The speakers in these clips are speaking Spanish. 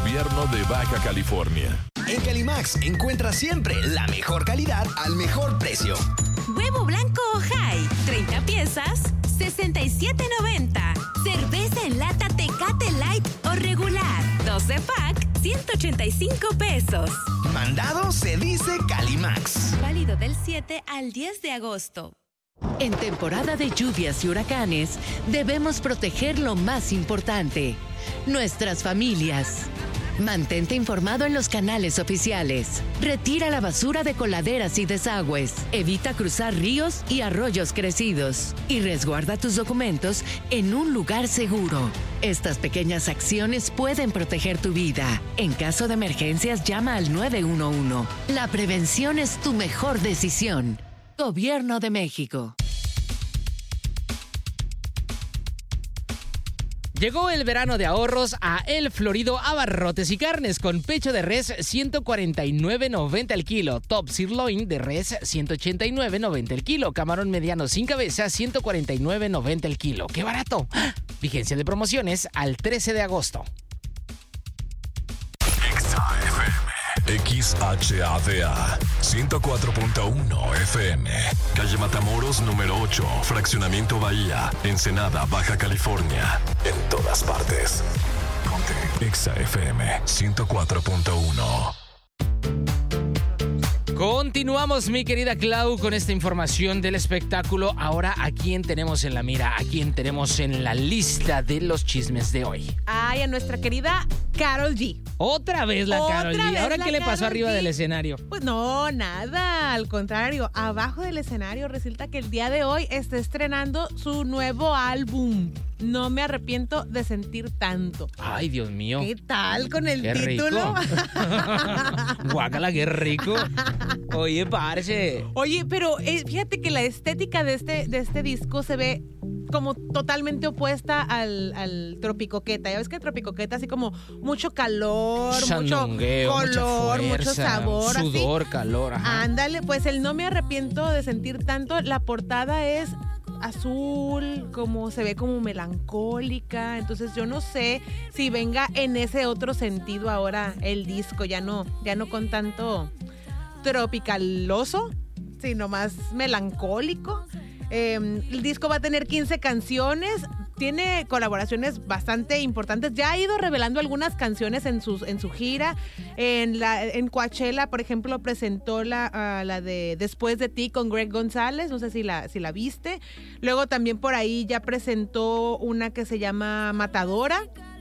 Gobierno de Baja California. En Calimax encuentras siempre la mejor calidad al mejor precio. Huevo blanco High, 30 piezas, $67.90. Cerveza en lata Tecate Light o regular, 12 pack, $185. Mandado se dice Calimax. Válido del 7 al 10 de agosto. En temporada de lluvias y huracanes, debemos proteger lo más importante, nuestras familias. Mantente informado en los canales oficiales. Retira la basura de coladeras y desagües. Evita cruzar ríos y arroyos crecidos. Y resguarda tus documentos en un lugar seguro. Estas pequeñas acciones pueden proteger tu vida. En caso de emergencias, llama al 911. La prevención es tu mejor decisión. Gobierno de México. Llegó el verano de ahorros a El Florido Abarrotes y Carnes con pecho de res $149.90 el kilo, top sirloin de res $189.90 el kilo, camarón mediano sin cabeza $149.90 el kilo. ¡Qué barato! Vigencia de promociones al 13 de agosto. XHADA 104.1 FM, calle Matamoros número 8, fraccionamiento Bahía, Ensenada, Baja California. En todas partes. Ponte XFM 104.1. Continuamos, mi querida Clau, con esta información del espectáculo. Ahora, ¿a quién tenemos en la mira? ¿A quién tenemos en la lista de los chismes de hoy? Ay, a nuestra querida Karol G. Otra vez la Karol G. ¿Ahora qué le pasó arriba del escenario? Pues no, nada, al contrario. Abajo del escenario resulta que el día de hoy está estrenando su nuevo álbum. No me arrepiento de sentir tanto. Ay, Dios mío. ¿Qué tal con el qué título? Rico. Guácala, qué rico. Oye, parce. Oye, pero fíjate que la estética de este disco se ve como totalmente opuesta al Tropicoqueta. Ya ves que Tropicoqueta así como mucho calor, Sandungueo, mucho color, mucha fuerza, mucho sabor. sudor, así. calor. Ajá. Ándale, pues el No me arrepiento de sentir tanto. La portada es azul, como se ve como melancólica. Entonces yo no sé si venga en ese otro sentido ahora el disco, ya no con tanto tropicaloso, sino más melancólico. El disco va a tener 15 canciones, tiene colaboraciones bastante importantes. Ya ha ido revelando algunas canciones en su gira. En Coachella, por ejemplo, presentó la de Después de ti con Greg González, no sé si la viste. Luego también por ahí ya presentó una que se llama Matadora.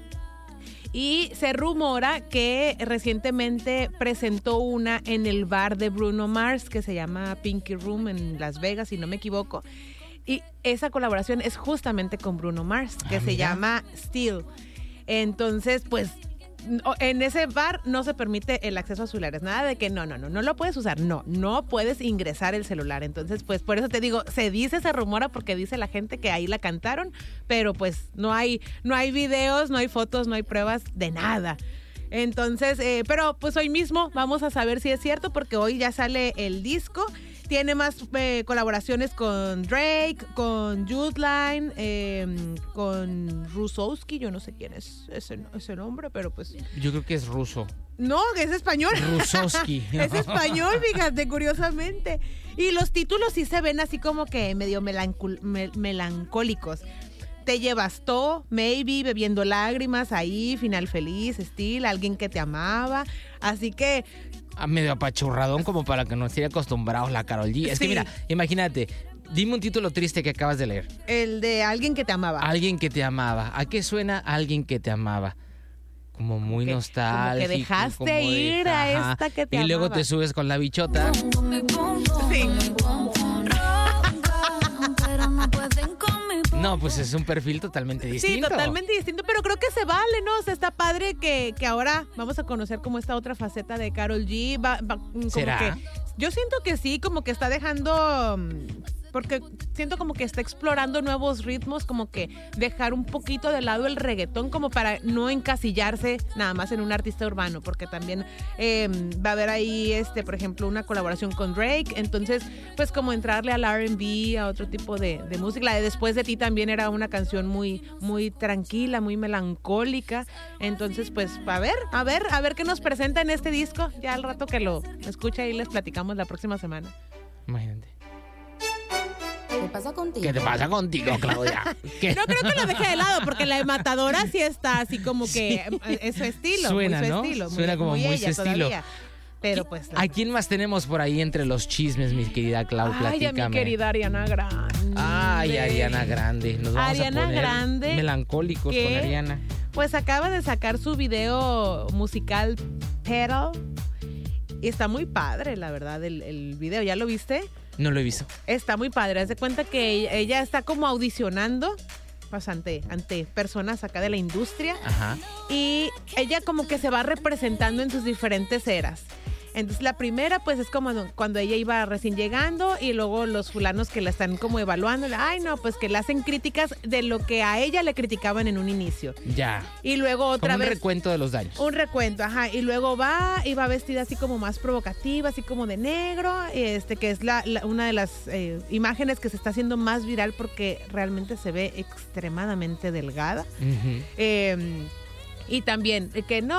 Y se rumora que recientemente presentó una en el bar de Bruno Mars que se llama Pinky Room en Las Vegas, si no me equivoco. Y esa colaboración es justamente con Bruno Mars, que se llama Still. Entonces, pues, en ese bar no se permite el acceso a celulares. Nada de que no lo puedes usar. No puedes ingresar el celular. Entonces, pues, por eso te digo, se rumora porque dice la gente que ahí la cantaron, pero pues no hay videos, no hay fotos, no hay pruebas de nada. Entonces, pero pues hoy mismo vamos a saber si es cierto porque hoy ya sale el disco. Tiene más colaboraciones con Drake, con Judline, con Rusowski. Yo no sé quién es ese nombre, pero pues... Yo creo que es ruso. No, es español. Rusowski. Es español, fíjate, curiosamente. Y los títulos sí se ven así como que medio melancólicos. Te llevas todo, Maybe, Bebiendo lágrimas, ahí, Final feliz, Still, Alguien que te amaba. Así que... medio apachurradón como para que nos esté acostumbrados la Karol G. Es que mira, imagínate, dime un título triste que acabas de leer. El de Alguien que te amaba. Alguien que te amaba. ¿A qué suena Alguien que te amaba? Como muy nostálgico. Como que dejaste ir a esta que te amaba. Y luego te subes con la bichota. Sí. No, pues es un perfil totalmente distinto. Sí, totalmente distinto, pero creo que se vale, ¿no? O sea, está padre que ahora vamos a conocer como esta otra faceta de Karol G. Como ¿será? Que, yo siento que sí, como que está dejando porque siento como que está explorando nuevos ritmos, como que dejar un poquito de lado el reggaetón como para no encasillarse nada más en un artista urbano, porque también va a haber ahí, por ejemplo, una colaboración con Drake, entonces pues como entrarle al R&B, a otro tipo de música. La de Después de ti también era una canción muy, muy tranquila, muy melancólica, entonces pues a ver qué nos presenta en este disco, ya al rato que lo escuche y les platicamos la próxima semana. Imagínate. ¿Qué pasa contigo? ¿Qué te pasa contigo, Claudia? No creo que lo deje de lado, porque la de Matadora sí está así como que es su estilo. Suena, muy su ¿no? estilo, Suena como muy ella su estilo. todavía. Pero pues... ¿A quién más tenemos por ahí entre los chismes, mi querida Clau? Ay, a mi querida Ariana Grande. Ay, Ariana Grande. Nos vamos Ariana a poner Grande, melancólicos con Ariana. Pues acaba de sacar su video musical Pedal. Y está muy padre, la verdad, el video. ¿Ya lo viste? No lo he visto. Está muy padre. Haz de cuenta que ella está como audicionando pues, ante personas acá de la industria. Ajá. Y ella como que se va representando en sus diferentes eras. Entonces la primera pues es como cuando ella iba recién llegando y luego los fulanos que la están como evaluando, ay no, pues que le hacen críticas de lo que a ella le criticaban en un inicio. Ya. Y luego otra vez... Un recuento de los daños. Un recuento, ajá. Y luego va vestida así como más provocativa, así como de negro, que es una de las imágenes que se está haciendo más viral porque realmente se ve extremadamente delgada. Uh-huh. Y también que no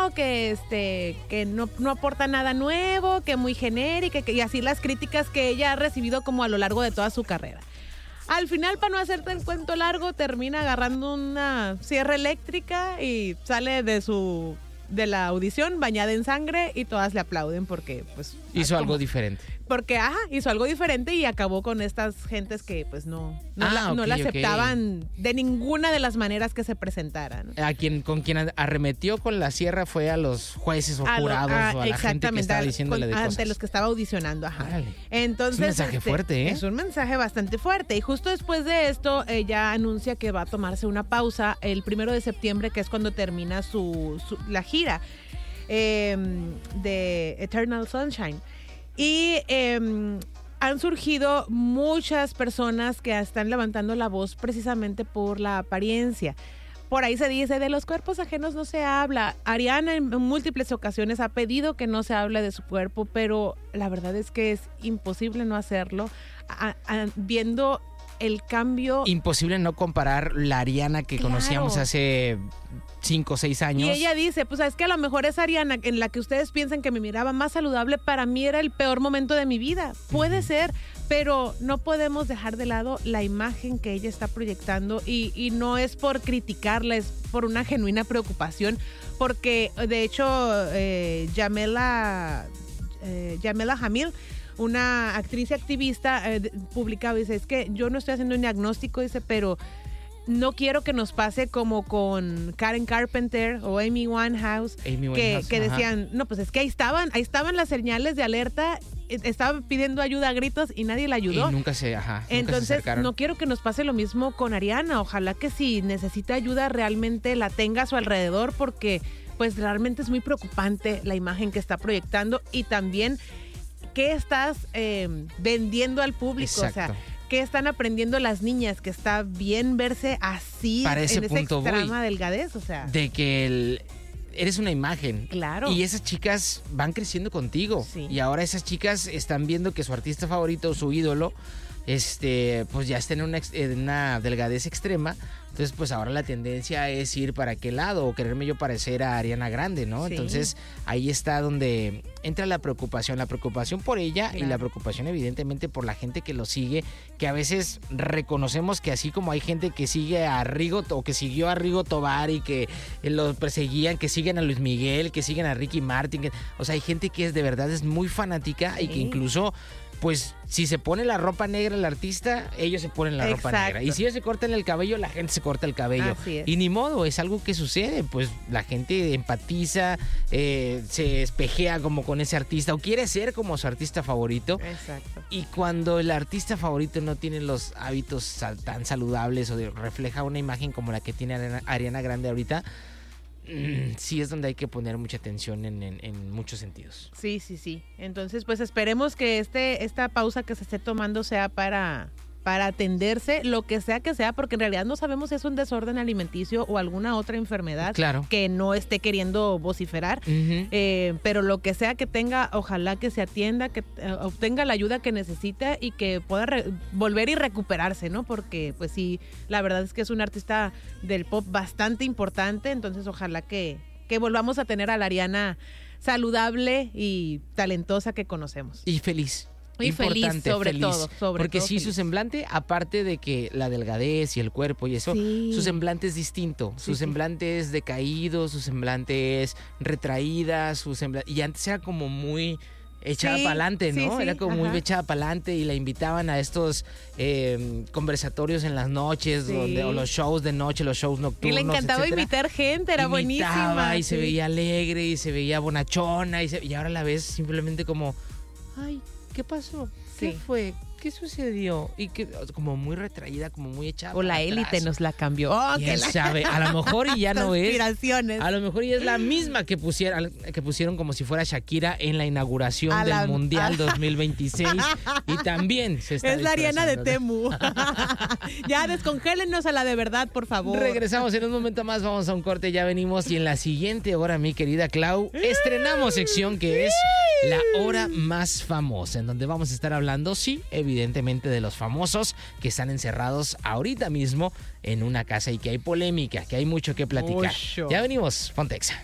aporta nada nuevo, que muy genérica, y así las críticas que ella ha recibido como a lo largo de toda su carrera. Al final, para no hacerte el cuento largo, termina agarrando una sierra eléctrica y sale de la audición bañada en sangre y todas le aplauden porque pues hizo algo diferente. Porque hizo algo diferente y acabó con estas gentes que pues no la aceptaban de ninguna de las maneras que se presentaran. Con quien arremetió con la sierra fue a los jueces o jurados o a la gente que estaba diciéndole de cosas. Ante los que estaba audicionando, ajá. Vale. Entonces, es un mensaje fuerte, ¿eh? Es un mensaje bastante fuerte. Y justo después de esto, ella anuncia que va a tomarse una pausa el 1 de septiembre, que es cuando termina la gira de Eternal Sunshine. Y han surgido muchas personas que están levantando la voz precisamente por la apariencia. Por ahí se dice, de los cuerpos ajenos no se habla. Ariana en múltiples ocasiones ha pedido que no se hable de su cuerpo, pero la verdad es que es imposible no hacerlo, viendo el cambio. Imposible no comparar la Ariana que conocíamos hace 5 o 6 años. Y ella dice, pues es que a lo mejor esa Ariana en la que ustedes piensan que me miraba más saludable, para mí era el peor momento de mi vida. Puede ser, pero no podemos dejar de lado la imagen que ella está proyectando y no es por criticarla, es por una genuina preocupación, porque de hecho Yamela Jamil, una actriz y activista, publicaba, dice, es que yo no estoy haciendo un diagnóstico, dice, pero no quiero que nos pase como con Karen Carpenter o Amy Winehouse, que decían, no, pues es que ahí estaban las señales de alerta, estaba pidiendo ayuda a gritos y nadie la ayudó. Y nunca se acercaron. No quiero que nos pase lo mismo con Ariana. Ojalá que si necesita ayuda realmente la tenga a su alrededor, porque pues realmente es muy preocupante la imagen que está proyectando y también qué estás vendiendo al público. Exacto. O sea, ¿qué están aprendiendo las niñas? Que está bien verse así, para ese en esa punto extrema delgadez, o sea. De que eres una imagen. Claro. Y esas chicas van creciendo contigo. Sí. Y ahora esas chicas están viendo que su artista favorito, su ídolo, pues ya está en una delgadez extrema. Entonces, pues ahora la tendencia es ir para qué lado o quererme yo parecer a Ariana Grande, ¿no? Sí. Entonces, ahí está donde entra la preocupación por ella, claro, y la preocupación evidentemente por la gente que lo sigue, que a veces reconocemos que así como hay gente que sigue a Rigo o que siguió a Rigo Tobar y que lo perseguían, que siguen a Luis Miguel, que siguen a Ricky Martin, o sea, hay gente que de verdad es muy fanática, sí, y que incluso, pues, si se pone la ropa negra el artista, ellos se ponen la ropa negra. Y si ellos se cortan el cabello, la gente se corta el cabello. Así es. Y ni modo, es algo que sucede. Pues la gente empatiza, se espejea como con ese artista o quiere ser como su artista favorito. Exacto. Y cuando el artista favorito no tiene los hábitos tan saludables o refleja una imagen como la que tiene Ariana Grande ahorita, sí es donde hay que poner mucha atención en muchos sentidos. Sí. Entonces, pues esperemos que esta pausa que se esté tomando sea para para atenderse, lo que sea, porque en realidad no sabemos si es un desorden alimenticio o alguna otra enfermedad que no esté queriendo vociferar, pero lo que sea que tenga, ojalá que se atienda, que obtenga la ayuda que necesita y que pueda volver y recuperarse, ¿no? Porque pues sí, la verdad es que es un artista del pop bastante importante, entonces ojalá que volvamos a tener a la Ariana saludable y talentosa que conocemos. Y feliz. Y feliz, sobre todo. Porque sí, feliz. Su semblante, aparte de que la delgadez y el cuerpo y eso, su semblante es distinto. Su semblante es decaído, su semblante es retraída, y antes era como muy echada para adelante, ¿no? Era como muy echada para adelante y la invitaban a estos conversatorios en las noches, o los shows de noche, los shows nocturnos, y le encantaba invitar gente, era buenísima. Y se veía alegre, y se veía bonachona, y ahora la ves simplemente como, ay, ¿qué pasó? ¿Qué fue? ¿Qué sucedió? Y que como muy retraída, como muy echada. O la élite nos la cambió. ¿Quién sabe? A lo mejor y ya no es. Conspiraciones. A lo mejor y es la misma que pusieron como si fuera Shakira en la inauguración del Mundial 2026. Y también se está es la Ariana de Temu. Ya, descongélennos a la de verdad, por favor. Regresamos en un momento más, vamos a un corte, ya venimos. Y en la siguiente hora, mi querida Clau, estrenamos sección que es la hora más famosa, en donde vamos a estar hablando, evidentemente, de los famosos que están encerrados ahorita mismo en una casa y que hay polémica, que hay mucho que platicar. Ya venimos, Pontexa.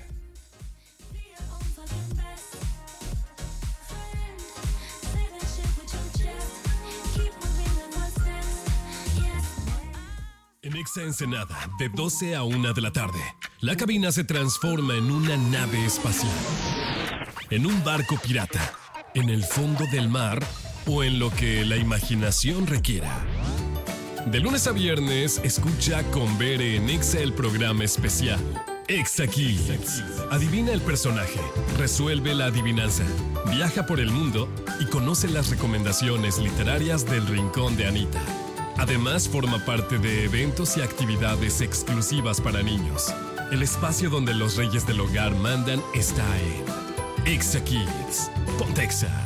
En Exa Ensenada, de 12 a 1 de la tarde, la cabina se transforma en una nave espacial, en un barco pirata, en el fondo del mar o en lo que la imaginación requiera. De lunes a viernes, escucha con Bere en Exa el programa especial Exa Kids. Adivina el personaje, resuelve la adivinanza, viaja por el mundo y conoce las recomendaciones literarias del Rincón de Anita. Además, forma parte de eventos y actividades exclusivas para niños. El espacio donde los reyes del hogar mandan está en Exa Kids. Pontexa.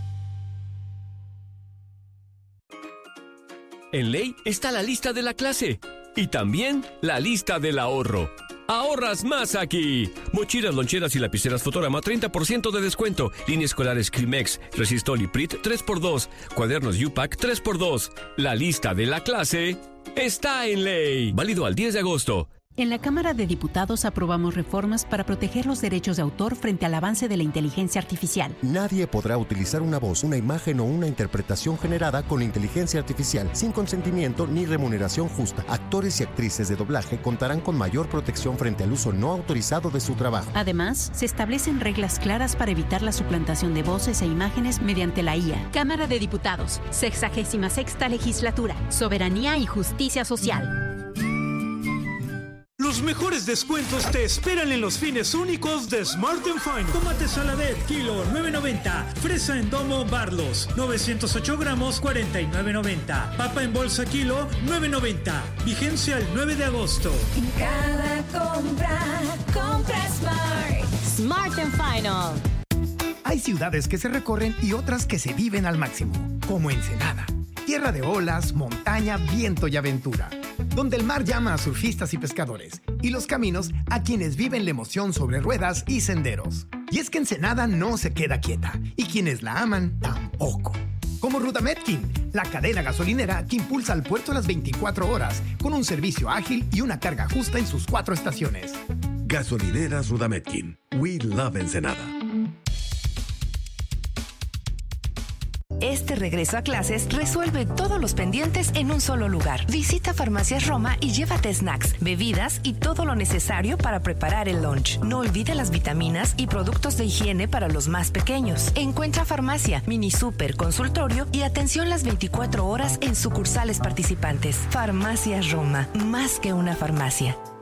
En Ley está la lista de la clase y también la lista del ahorro. ¡Ahorras más aquí! Mochilas, loncheras y lapiceras Fotorama, 30% de descuento. Línea escolar Scrimex, Resistol y Prit, 3x2. Cuadernos U-Pack, 3x2. La lista de la clase está en Ley. Válido al 10 de agosto. En la Cámara de Diputados aprobamos reformas para proteger los derechos de autor frente al avance de la inteligencia artificial. Nadie podrá utilizar una voz, una imagen o una interpretación generada con inteligencia artificial sin consentimiento ni remuneración justa. Actores y actrices de doblaje contarán con mayor protección frente al uso no autorizado de su trabajo. Además, se establecen reglas claras para evitar la suplantación de voces e imágenes mediante la IA. Cámara de Diputados, 66ª Legislatura, Soberanía y Justicia Social. Los mejores descuentos te esperan en los fines únicos de Smart & Final. Tomate saladet, kilo, $9.90. Fresa en domo, Barlos, 908 gramos, $49.90. Papa en bolsa, kilo, $9.90. Vigencia el 9 de agosto. En cada compra Smart. Smart & Final. Hay ciudades que se recorren y otras que se viven al máximo, como Ensenada. Tierra de olas, montaña, viento y aventura. Donde el mar llama a surfistas y pescadores, y los caminos a quienes viven la emoción sobre ruedas y senderos. Y es que Ensenada no se queda quieta, y quienes la aman tampoco. Como Rudametkin, la cadena gasolinera que impulsa al puerto a las 24 horas, con un servicio ágil y una carga justa en sus 4 estaciones. Gasolineras Rudametkin. We love Ensenada. Este regreso a clases resuelve todos los pendientes en un solo lugar. Visita Farmacias Roma y llévate snacks, bebidas y todo lo necesario para preparar el lunch. No olvide las vitaminas y productos de higiene para los más pequeños. Encuentra farmacia, mini super, consultorio y atención las 24 horas en sucursales participantes. Farmacias Roma, más que una farmacia.